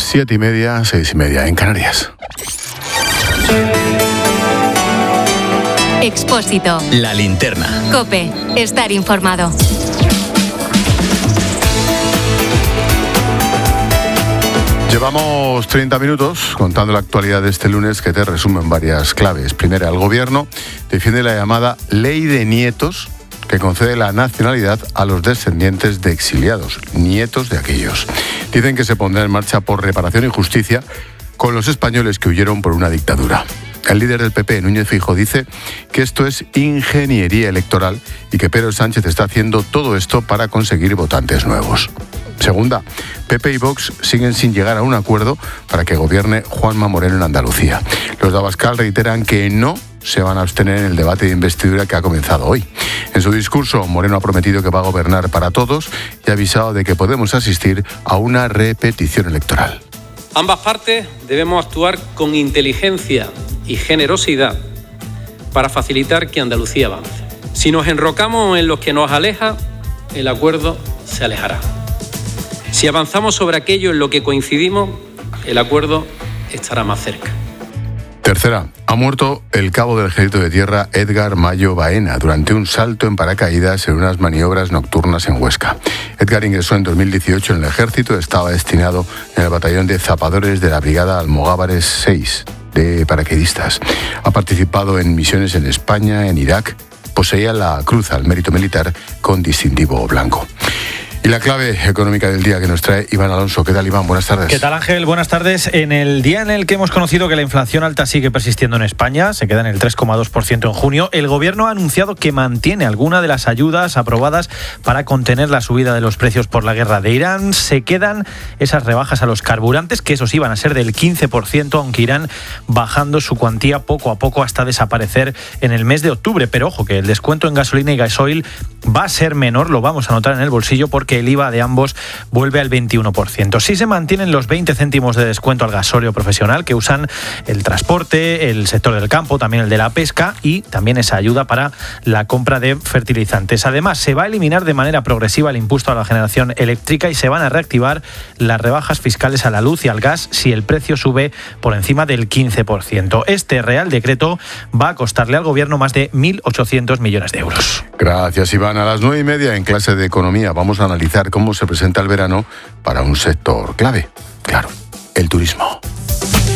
7:30, 6:30 en Canarias. Expósito. La linterna. COPE. Estar informado. Llevamos 30 minutos contando la actualidad de este lunes, que te resumen varias claves. Primera, el gobierno defiende la llamada Ley de Nietos, que concede la nacionalidad a los descendientes de exiliados, nietos de aquellos. Dicen que se pondrá en marcha por reparación y justicia con los españoles que huyeron por una dictadura. El líder del PP, Núñez Feijóo, dice que esto es ingeniería electoral y que Pedro Sánchez está haciendo todo esto para conseguir votantes nuevos. Segunda, PP y Vox siguen sin llegar a un acuerdo para que gobierne Juanma Moreno en Andalucía. Los de Abascal reiteran que no se van a abstener en el debate de investidura que ha comenzado hoy. En su discurso, Moreno ha prometido que va a gobernar para todos y ha avisado de que podemos asistir a una repetición electoral. Ambas partes debemos actuar con inteligencia y generosidad para facilitar que Andalucía avance. Si nos enrocamos en lo que nos aleja, el acuerdo se alejará. Si avanzamos sobre aquello en lo que coincidimos, el acuerdo estará más cerca. Tercera, ha muerto el cabo del Ejército de Tierra Edgar Mayo Baena durante un salto en paracaídas en unas maniobras nocturnas en Huesca. Edgar ingresó en 2018 en el Ejército, estaba destinado en el batallón de zapadores de la Brigada Almogávares 6 de paracaidistas. Ha participado en misiones en España, en Irak, poseía la Cruz al Mérito Militar con distintivo blanco. Y la clave económica del día que nos trae Iván Alonso. ¿Qué tal, Iván? Buenas tardes. ¿Qué tal, Ángel? Buenas tardes. En el día en el que hemos conocido que la inflación alta sigue persistiendo en España, se queda en el 3,2% en junio, el Gobierno ha anunciado que mantiene alguna de las ayudas aprobadas para contener la subida de los precios por la guerra de Irán. Se quedan esas rebajas a los carburantes, que esos iban a ser del 15%, aunque irán bajando su cuantía poco a poco hasta desaparecer en el mes de octubre. Pero ojo, que el descuento en gasolina y gasoil va a ser menor, lo vamos a notar en el bolsillo, porque el IVA de ambos vuelve al 21%. Sí se mantienen los 20 céntimos de descuento al gasóleo profesional que usan el transporte, el sector del campo, también el de la pesca, y también esa ayuda para la compra de fertilizantes. Además, se va a eliminar de manera progresiva el impuesto a la generación eléctrica y se van a reactivar las rebajas fiscales a la luz y al gas si el precio sube por encima del 15%. Este Real Decreto va a costarle al Gobierno más de 1.800 millones de euros. Gracias, Iván. A las 9:30 en clase de Economía vamos a analizar cómo se presenta el verano para un sector clave. Claro, el turismo.